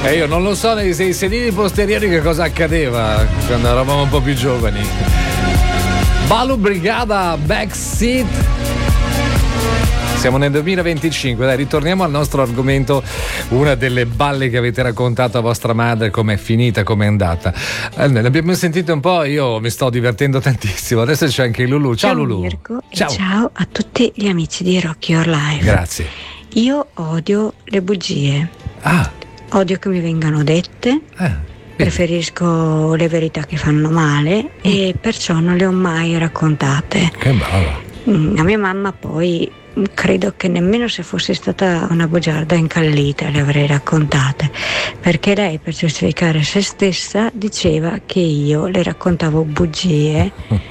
Io non lo so nei sedili posteriori che cosa accadeva quando eravamo un po' più giovani. Balu Brigada, Backseat. Siamo nel 2025, dai, ritorniamo al nostro argomento, una delle balle che avete raccontato a vostra madre, com'è finita, com'è andata. Ne abbiamo sentito un po', io mi sto divertendo tantissimo, adesso c'è anche Lulu. Ciao Lulu. Mirko, ciao. E ciao a tutti gli amici di Rock Your Life. Grazie. Io odio le bugie. Odio che mi vengano dette. Preferisco le verità che fanno male e perciò non le ho mai raccontate. Che brava. A mia mamma poi credo che nemmeno se fosse stata una bugiarda incallita le avrei raccontate, perché lei, per giustificare se stessa, diceva che io le raccontavo bugie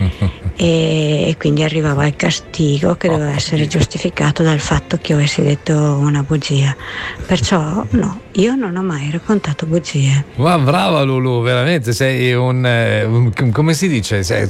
e quindi arrivava al castigo che doveva essere giustificato dal fatto che io avessi detto una bugia. Perciò no, io non ho mai raccontato bugie. Ma brava Lulu, veramente sei un come si dice, sei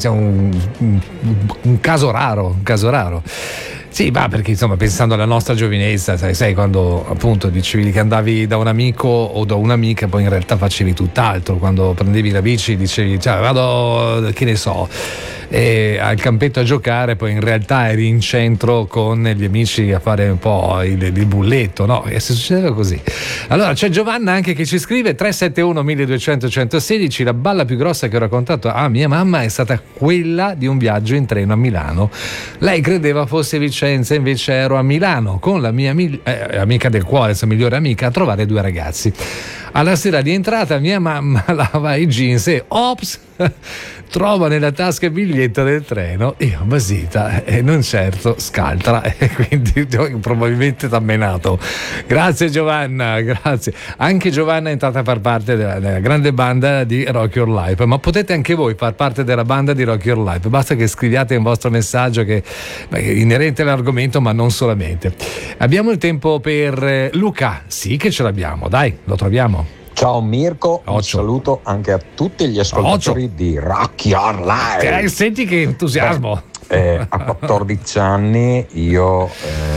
un caso raro, un caso raro. Sì, ma perché insomma, pensando alla nostra giovinezza, sai quando appunto dicevi che andavi da un amico o da un'amica, poi in realtà facevi tutt'altro. Quando prendevi la bici dicevi, cioè, vado, che ne so, al campetto a giocare, poi in realtà eri in centro con gli amici a fare un po' il bulletto, no? E se succedeva così. Allora c'è Giovanna anche che ci scrive 371 1200 116, la balla più grossa che ho raccontato a mia mamma è stata quella di un viaggio in treno a Milano. Lei credeva fosse Vicenza, invece ero a Milano con la mia amica del cuore, sua migliore amica, a trovare due ragazzi. Alla sera di entrata mia mamma lava i jeans e ops, trova nella tasca il biglietto del treno. Io basita e non certo scaltra, e quindi probabilmente t'ha menato. Grazie Giovanna, grazie. Anche Giovanna è entrata a far parte della grande banda di Rock Your Life, ma potete anche voi far parte della banda di Rock Your Life, basta che scriviate un vostro messaggio che è inerente all'argomento, ma non solamente. Abbiamo il tempo per Luca? Sì che ce l'abbiamo, dai, lo troviamo. Ciao Mirko, un saluto anche a tutti gli ascoltatori di Rock Your Life. Senti che entusiasmo. A 14 anni io,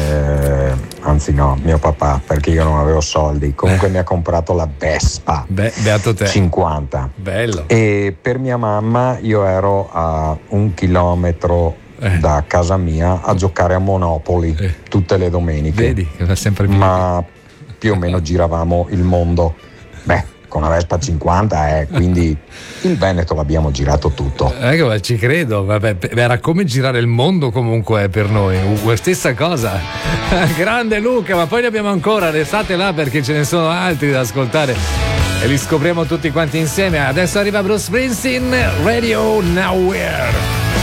anzi no, mio papà, perché io non avevo soldi, comunque mi ha comprato la Vespa beato te. 50. Bello. E per mia mamma io ero a 1 chilometro da casa mia a giocare a Monopoli tutte le domeniche. Vedi che va sempre più. Ma più o meno giravamo il mondo. Con una Vespa 50, quindi il Veneto l'abbiamo girato tutto. Ci credo, vabbè, era come girare il mondo comunque per noi, stessa cosa. Grande Luca, ma poi ne abbiamo ancora, restate là perché ce ne sono altri da ascoltare e li scopriamo tutti quanti insieme. Adesso arriva Bruce Springsteen, Radio Nowhere.